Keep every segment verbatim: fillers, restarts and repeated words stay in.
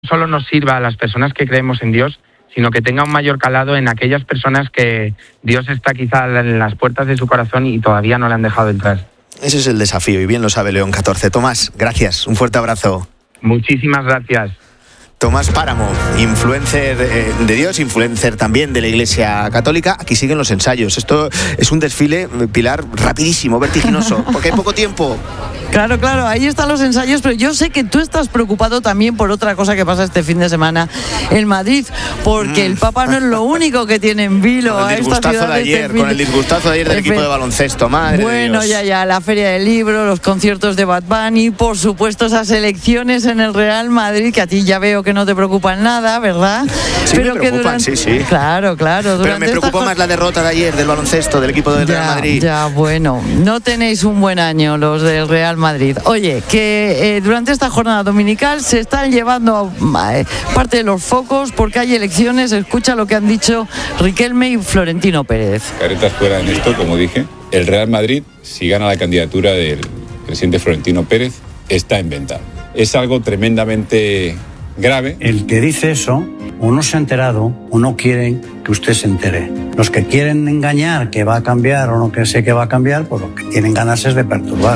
solo nos sirva a las personas que creemos en Dios, sino que tenga un mayor calado en aquellas personas que Dios está quizá en las puertas de su corazón y todavía no le han dejado entrar. Ese es el desafío y bien lo sabe León catorce. Tomás, gracias, un fuerte abrazo. Muchísimas gracias. Tomás Páramo, influencer eh, de Dios, influencer también de la Iglesia Católica. Aquí siguen los ensayos. Esto es un desfile, Pilar, rapidísimo, vertiginoso, porque hay poco tiempo. Claro, claro, ahí están los ensayos, pero yo sé que tú estás preocupado también por otra cosa que pasa este fin de semana en Madrid, porque mm. el Papa no es lo único que tiene en vilo a esta ciudad de ayer, este con el disgustazo de ayer del equipo fe... de baloncesto, madre Bueno, de Dios. ya, ya, la Feria del Libro, los conciertos de Bad Bunny, por supuesto esas elecciones en el Real Madrid, que a ti ya veo que no te preocupan nada, ¿verdad? Sí, pero me preocupan, durante... sí, sí. Claro, claro. Pero me preocupó esta... más la derrota de ayer del baloncesto, del equipo del ya, Real Madrid. Ya, bueno, no tenéis un buen año los del Real Madrid. Oye, que eh, durante esta jornada dominical se están llevando eh, parte de los focos porque hay elecciones. Escucha lo que han dicho Riquelme y Florentino Pérez. Caretas fuera en esto, como dije. El Real Madrid, si gana la candidatura del presidente Florentino Pérez, está en venta. Es algo tremendamente grave. El que dice eso, o no se ha enterado, o no quieren que usted se entere. Los que quieren engañar que va a cambiar o no que sé que va a cambiar, pues lo que tienen ganas es de perturbar.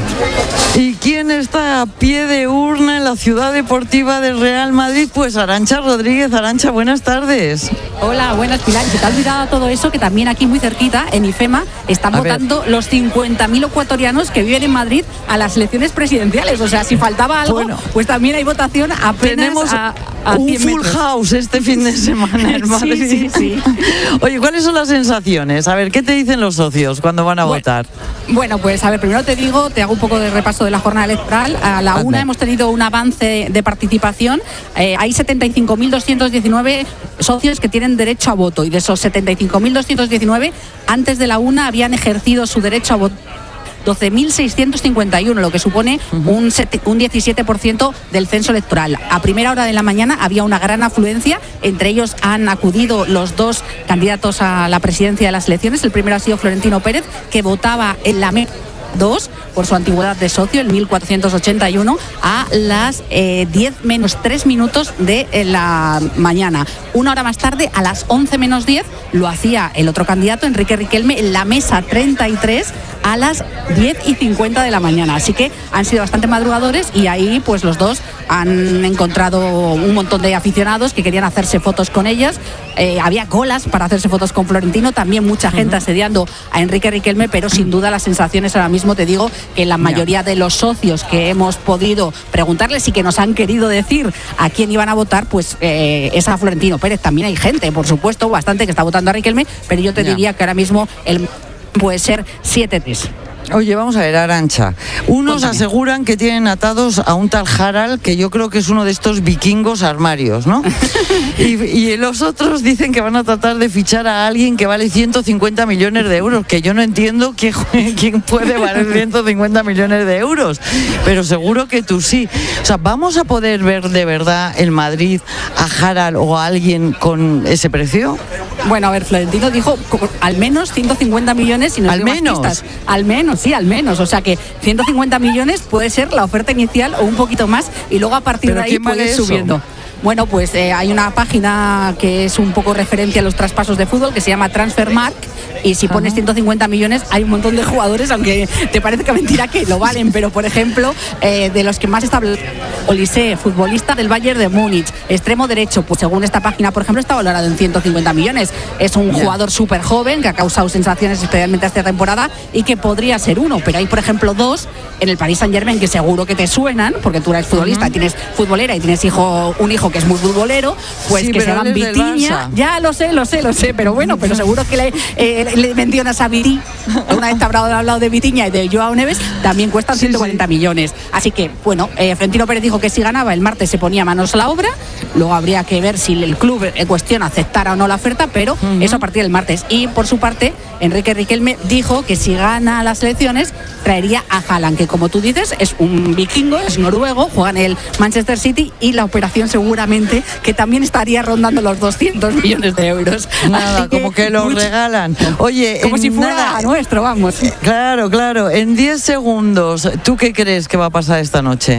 ¿Y quién está a pie de urna en la ciudad deportiva del Real Madrid? Pues Arantxa Rodríguez. Arantxa, buenas tardes. Hola, buenas, Pilar. Se te ha olvidado todo eso, que también aquí muy cerquita, en IFEMA, están a votando ver. los cincuenta mil ecuatorianos que viven en Madrid a las elecciones presidenciales. O sea, si faltaba algo, bueno, pues también hay votación apenas tenemos a, a un cien full metros. House este fin de semana en Madrid. Sí, sí, sí. Oye, ¿cuáles son las sensaciones? A ver, ¿qué te dicen los socios cuando van a bueno, votar? Bueno, pues a ver, primero te digo, te hago un poco de repaso de la jornada electoral. A la una hemos tenido un avance de participación. Eh, hay setenta y cinco mil doscientos diecinueve socios que tienen derecho a voto, y de esos setenta y cinco mil doscientos diecinueve, antes de la una habían ejercido su derecho a voto doce mil seiscientos cincuenta y uno, lo que supone uh-huh. un, un diecisiete por ciento del censo electoral. A primera hora de la mañana había una gran afluencia, entre ellos han acudido los dos candidatos a la presidencia de las elecciones. El primero ha sido Florentino Pérez, que votaba en la mesa dos por su antigüedad de socio, el mil cuatrocientos ochenta y uno, a las eh, diez menos tres minutos de la mañana. Una hora más tarde, a las once menos diez, lo hacía el otro candidato, Enrique Riquelme, en la mesa treinta y tres, a las diez y cincuenta de la mañana. Así que han sido bastante madrugadores, y ahí pues los dos han encontrado un montón de aficionados que querían hacerse fotos con ellas. Eh, había colas para hacerse fotos con Florentino, también mucha gente uh-huh. asediando a Enrique Riquelme, pero sin duda las sensaciones ahora mismo, te digo que la mayoría de los socios que hemos podido preguntarles y que nos han querido decir a quién iban a votar, pues eh, es a Florentino Pérez. También hay gente, por supuesto, bastante que está votando a Riquelme, pero yo te yeah. diría que ahora mismo el puede ser siete tres. Oye, vamos a ver, Arantxa. Unos Cuéntame. aseguran que tienen atados a un tal Harald, que yo creo que es uno de estos vikingos armarios, ¿no? y, y los otros dicen que van a tratar de fichar a alguien que vale ciento cincuenta millones de euros, que yo no entiendo quién, quién puede valer ciento cincuenta millones de euros, pero seguro que tú sí. O sea, ¿vamos a poder ver de verdad en Madrid a Harald o a alguien con ese precio? Bueno, a ver, Florentino dijo al menos ciento cincuenta millones y nos ¿Al dio menos? Más pistas. Al menos, sí, al menos. O sea que ciento cincuenta millones puede ser la oferta inicial o un poquito más, y luego a partir de ahí puede ir subiendo. Bueno, pues eh, hay una página que es un poco referencia a los traspasos de fútbol que se llama Transfermarkt, y si pones ciento cincuenta millones hay un montón de jugadores, aunque te parece que mentira que lo valen, pero por ejemplo, eh, de los que más está Olise, futbolista del Bayern de Múnich, extremo derecho, pues según esta página, por ejemplo, está valorado en ciento cincuenta millones. Es un yeah. jugador súper joven que ha causado sensaciones especialmente esta temporada y que podría ser uno, pero hay por ejemplo dos en el Paris Saint-Germain que seguro que te suenan, porque tú eres futbolista, uh-huh. tienes futbolera y tienes hijo un hijo que es muy futbolero, pues sí, que se llaman Vitinha. Ya lo sé, lo sé, lo sé, pero bueno, pero seguro que le, eh, le mencionas a Viti. Una vez te habrá hablado de Vitinha y de Joao Neves, también cuestan ciento cuarenta sí, sí. millones. Así que, bueno, eh, Florentino Pérez dijo que si ganaba el martes se ponía manos a la obra, luego habría que ver si el club en cuestión aceptara o no la oferta, pero uh-huh. eso a partir del martes. Y por su parte, Enrique Riquelme dijo que si gana las elecciones traería a Haaland, que como tú dices es un vikingo, es noruego, juega en el Manchester City, y la operación seguramente que también estaría rondando los doscientos millones de euros. Nada, que, como que lo mucho, regalan. Oye, como si fuera nada, nuestro, vamos. Claro, claro. En diez segundos, ¿tú qué crees que va a pasar esta noche?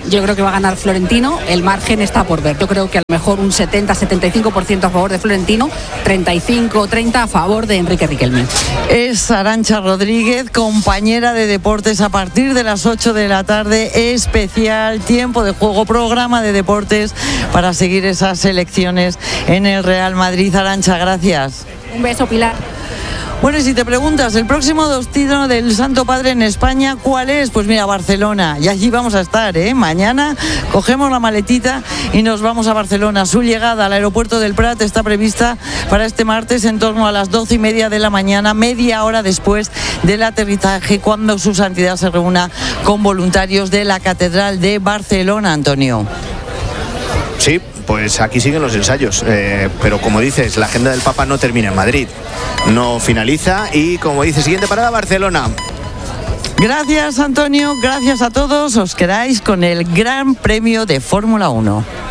yo creo que va a ganar Florentino, el margen está por ver. Yo creo que a lo mejor un setenta a setenta y cinco por ciento a favor de Florentino, treinta y cinco treinta a favor de Enrique Riquelme. Es Arantxa Rodríguez, compañera de deportes a partir de las ocho de la tarde, especial tiempo de juego, programa de deportes para seguir esas elecciones en el Real Madrid. Arantxa, gracias. Un beso, Pilar. Bueno, y si te preguntas, el próximo destino del Santo Padre en España, ¿cuál es? Pues mira, Barcelona. Y allí vamos a estar, ¿eh? Mañana cogemos la maletita y nos vamos a Barcelona. Su llegada al aeropuerto del Prat está prevista para este martes en torno a las doce y media de la mañana, media hora después del aterrizaje, cuando su santidad se reúna con voluntarios de la Catedral de Barcelona, Antonio. Sí, pues aquí siguen los ensayos, eh, pero como dices, la agenda del Papa no termina en Madrid, no finaliza y como dice, siguiente parada, Barcelona. Gracias, Antonio, gracias a todos, os quedáis con el Gran Premio de Fórmula uno.